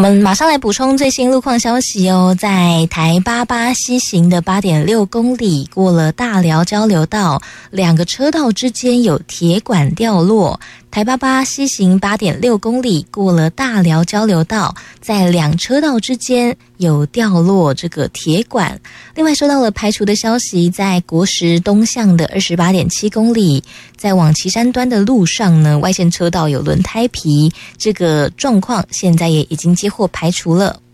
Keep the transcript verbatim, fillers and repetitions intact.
我们马上来补充最新路况消息哦，在台八八西行的 八点六公里，过了大寮交流道，两个车道之间有铁管掉落。台八八西行 八点六公里，过了大寮交流道，在两车道之间有掉落这个铁管。另外收到了排除的消息，在国十东向的 二十八点七公里，在往旗山端的路上呢，外线车道有轮胎皮，这个状况现在也已经接获排除了。